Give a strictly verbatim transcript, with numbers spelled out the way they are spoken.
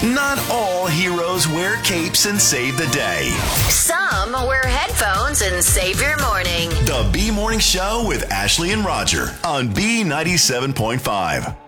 Not all heroes wear capes and save the day. Some wear headphones and save your morning. The B Morning Show with Ashley and Roger on B ninety-seven point five.